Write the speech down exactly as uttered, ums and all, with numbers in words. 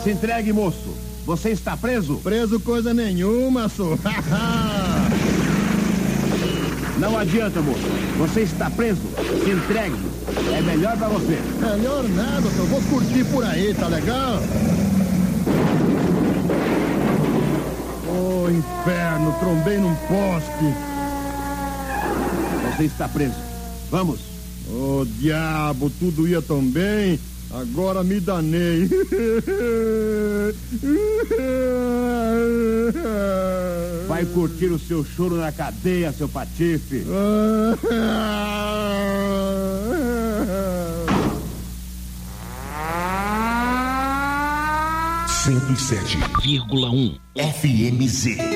Se entregue, moço. Você está preso? Preso coisa nenhuma, sou. Não adianta, moço. Você está preso. Se entregue. É melhor pra você. Melhor nada, só vou curtir por aí, tá legal? Ô, oh, inferno, trombei num poste. Você está preso. Vamos. Ô, oh, diabo, tudo ia tão bem. Agora me danei. Vai curtir o seu choro na cadeia, seu patife. cento e sete vírgula um F M Z.